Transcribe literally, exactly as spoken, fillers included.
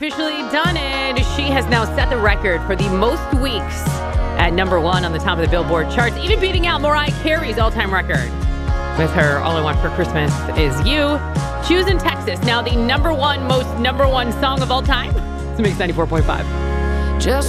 Officially done it. She has now set the record for the most weeks at number one on the top of the Billboard charts, even beating out Mariah Carey's all-time record with her All I Want for Christmas Is You. She was in Texas, now the number one most number one song of all time. It's Mix ninety-four point five. Just